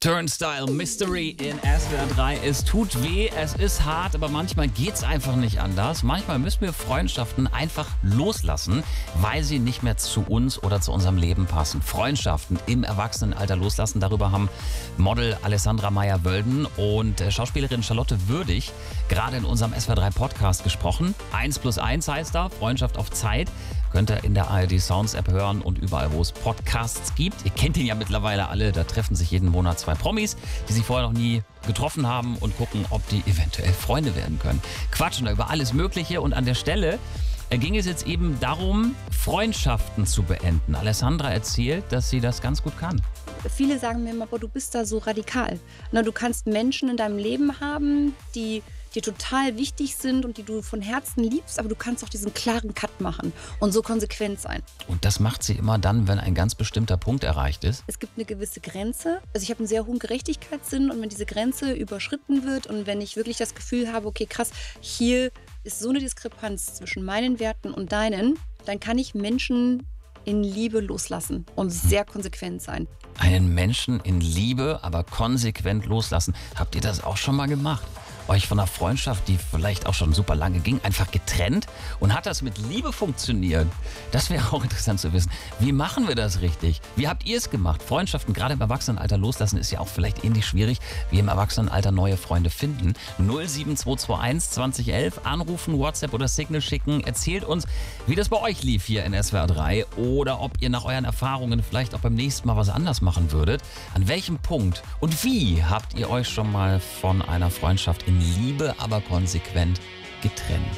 Turnstile Mystery in SWR 3. Es tut weh, es ist hart, aber manchmal geht's einfach nicht anders. Manchmal müssen wir Freundschaften einfach loslassen, weil sie nicht mehr zu uns oder zu unserem Leben passen. Freundschaften im Erwachsenenalter loslassen, darüber haben Model Alessandra Meyer-Wölden und Schauspielerin Charlotte Würdig gerade in unserem SWR 3 Podcast gesprochen. 1+1 heißt da, Freundschaft auf Zeit. Könnt ihr in der ARD Sounds App hören und überall, wo es Podcasts gibt. Ihr kennt ihn ja mittlerweile alle, da treffen sich jeden Monat zwei Promis, die sich vorher noch nie getroffen haben und gucken, ob die eventuell Freunde werden können. Quatschen da über alles Mögliche und an der Stelle ging es jetzt eben darum, Freundschaften zu beenden. Alessandra erzählt, dass sie das ganz gut kann. Viele sagen mir immer, boah, du bist da so radikal. Na, du kannst Menschen in deinem Leben haben, die dir total wichtig sind und die du von Herzen liebst, aber du kannst auch diesen klaren Cut machen und so konsequent sein. Und das macht sie immer dann, wenn ein ganz bestimmter Punkt erreicht ist. Es gibt eine gewisse Grenze. Also ich habe einen sehr hohen Gerechtigkeitssinn und wenn diese Grenze überschritten wird und wenn ich wirklich das Gefühl habe, okay, krass, hier ist so eine Diskrepanz zwischen meinen Werten und deinen, dann kann ich Menschen in Liebe loslassen und sehr konsequent sein. Einen Menschen in Liebe, aber konsequent loslassen. Habt ihr das auch schon mal gemacht? Euch von einer Freundschaft, die vielleicht auch schon super lange ging, einfach getrennt? Und hat das mit Liebe funktioniert? Das wäre auch interessant zu wissen. Wie machen wir das richtig? Wie habt ihr es gemacht? Freundschaften gerade im Erwachsenenalter loslassen ist ja auch vielleicht ähnlich schwierig wie im Erwachsenenalter neue Freunde finden. 07221 2011 anrufen, WhatsApp oder Signal schicken. Erzählt uns, wie das bei euch lief hier in SWR 3 oder ob ihr nach euren Erfahrungen vielleicht auch beim nächsten Mal was anders machen würdet. An welchem Punkt und wie habt ihr euch schon mal von einer Freundschaft in Liebe, aber konsequent getrennt?